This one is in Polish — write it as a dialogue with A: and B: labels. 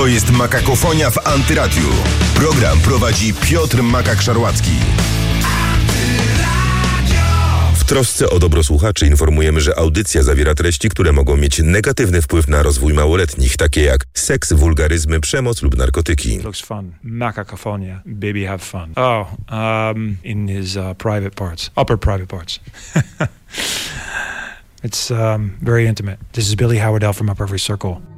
A: To jest Makakofonia w Antyradiu. Program prowadzi Piotr Makak-Szarłacki.
B: W trosce o dobro słuchaczy informujemy, że audycja zawiera treści, które mogą mieć negatywny wpływ na rozwój małoletnich, takie jak seks, wulgaryzmy, przemoc lub narkotyki.
C: Looks fun. Makakophonia. Baby have fun. In his private parts. Upper private parts. It's very intimate. This is Billy Howardell from Upper Every Circle.